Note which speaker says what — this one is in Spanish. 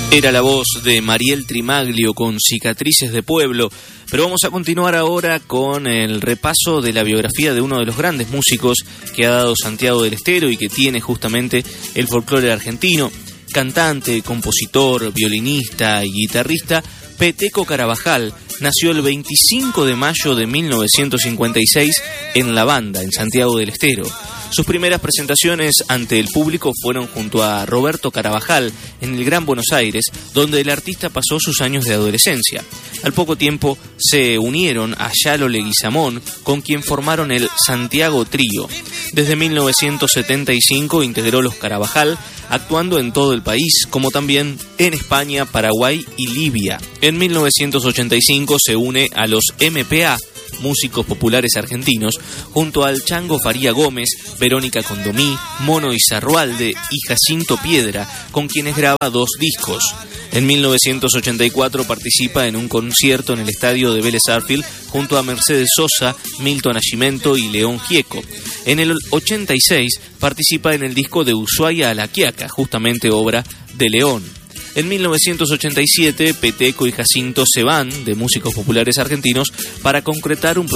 Speaker 1: Era la voz de Mariel Trimaglio con Cicatrices de Pueblo, pero vamos a continuar ahora con el repaso de la biografía de uno de los grandes músicos que ha dado Santiago del Estero y que tiene justamente el folclore argentino. Cantante, compositor, violinista y guitarrista, Peteco Carabajal nació el 25 de mayo de 1956 en La Banda, en Santiago del Estero. Sus primeras presentaciones ante el público fueron junto a Roberto Carabajal en el Gran Buenos Aires, donde el artista pasó sus años de adolescencia. Al poco tiempo se unieron a Yalo Leguizamón, con quien formaron el Santiago Trío. Desde 1975 integró los Carabajal, actuando en todo el país, como también en España, Paraguay y Libia. En 1985 se une a los MPA, músicos populares argentinos, junto al Chango Faría Gómez, Verónica Condomí, Mono Izarrualde y Jacinto Piedra, con quienes graba 2 discos. En 1984 participa en un concierto en el estadio de Vélez Sarsfield junto a Mercedes Sosa, Milton Nascimento y León Gieco. En el 86 participa en el disco de Ushuaia a La Quiaca, justamente obra de León. En 1987, Peteco y Jacinto se van de Músicos Populares Argentinos para concretar un proyecto